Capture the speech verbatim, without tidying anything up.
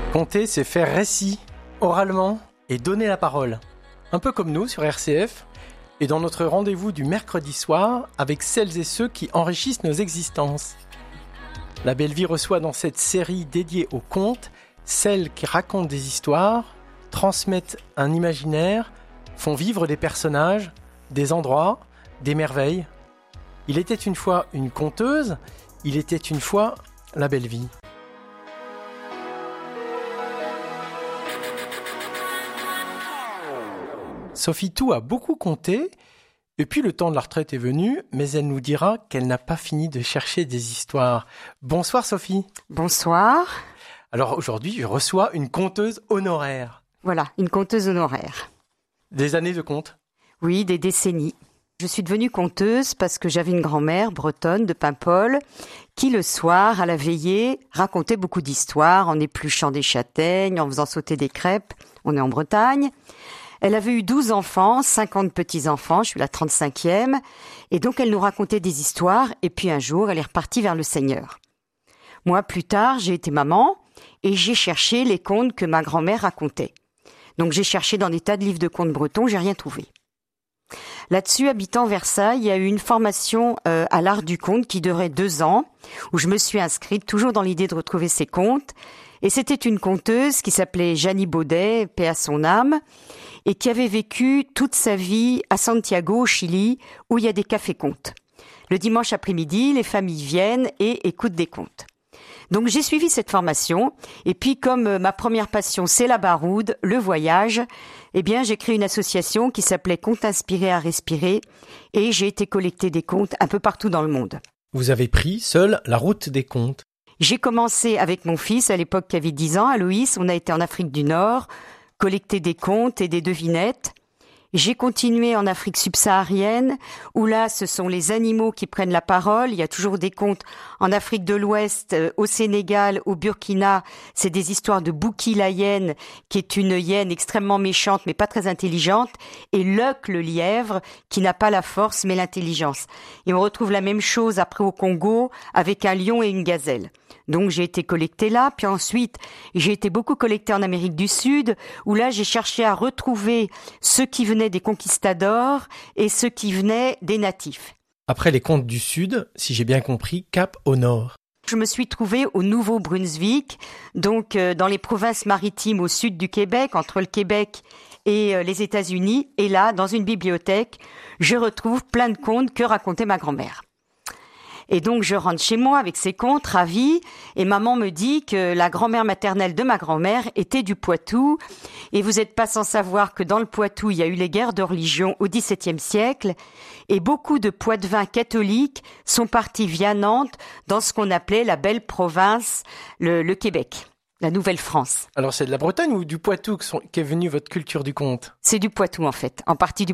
Conter, c'est faire récit, oralement, et donner la parole. Un peu comme nous sur R C F, et dans notre rendez-vous du mercredi soir avec celles et ceux qui enrichissent nos existences. La Belle Vie reçoit dans cette série dédiée aux contes celles qui racontent des histoires, transmettent un imaginaire, font vivre des personnages, des endroits, des merveilles. Il était une fois une conteuse, il était une fois la Belle Vie. Sophie Thou a beaucoup conté, et puis le temps de la retraite est venu, mais elle nous dira qu'elle n'a pas fini de chercher des histoires. Bonsoir Sophie. Bonsoir. Alors aujourd'hui, je reçois une conteuse honoraire. Voilà, une conteuse honoraire. Des années de conte? Oui, des décennies. Je suis devenue conteuse parce que j'avais une grand-mère bretonne de Paimpol qui, le soir, à la veillée, racontait beaucoup d'histoires en épluchant des châtaignes, en faisant sauter des crêpes. On est en Bretagne. Elle avait eu douze enfants, cinquante petits-enfants, je suis la trente-cinquième, et donc elle nous racontait des histoires, et puis un jour, elle est repartie vers le Seigneur. Moi, plus tard, j'ai été maman, et j'ai cherché les contes que ma grand-mère racontait. Donc j'ai cherché dans des tas de livres de contes bretons, j'ai rien trouvé. Là-dessus, habitant Versailles, il y a eu une formation euh, à l'art du conte qui durait deux ans, où je me suis inscrite, toujours dans l'idée de retrouver ces contes, et c'était une conteuse qui s'appelait Jeannie Baudet, paix à son âme, et qui avait vécu toute sa vie à Santiago, au Chili, où il y a des cafés-contes. Le dimanche après-midi, les familles viennent et écoutent des contes. Donc j'ai suivi cette formation, et puis comme ma première passion c'est la baroude, le voyage, eh bien j'ai créé une association qui s'appelait Contes inspirés à respirer, et j'ai été collecter des contes un peu partout dans le monde. Vous avez pris seule la route des contes. J'ai commencé avec mon fils, à l'époque qui avait dix ans, Aloïs, on a été en Afrique du Nord, collecter des contes et des devinettes. J'ai continué en Afrique subsaharienne, où là, ce sont les animaux qui prennent la parole. Il y a toujours des contes en Afrique de l'Ouest, euh, au Sénégal, au Burkina. C'est des histoires de Bouki la hyène, qui est une hyène extrêmement méchante, mais pas très intelligente, et Luck le lièvre, qui n'a pas la force, mais l'intelligence. Et on retrouve la même chose après au Congo, avec un lion et une gazelle. Donc j'ai été collectée là, puis ensuite j'ai été beaucoup collectée en Amérique du Sud, où là j'ai cherché à retrouver ceux qui venaient des conquistadors et ceux qui venaient des natifs. Après les contes du Sud, si j'ai bien compris, cap au nord. Je me suis trouvée au Nouveau-Brunswick, donc euh, dans les provinces maritimes au sud du Québec, entre le Québec et euh, les États-Unis, et là, dans une bibliothèque, je retrouve plein de contes que racontait ma grand-mère. Et donc, je rentre chez moi avec ces contes, ravie, et maman me dit que la grand-mère maternelle de ma grand-mère était du Poitou, et vous n'êtes pas sans savoir que dans le Poitou, il y a eu les guerres de religion au dix-septième siècle, et beaucoup de poitevins catholiques sont partis via Nantes dans ce qu'on appelait la belle province, le, le Québec, la Nouvelle-France. Alors, c'est de la Bretagne ou du Poitou qu'est venue votre culture du conte? C'est du Poitou, en fait, en partie du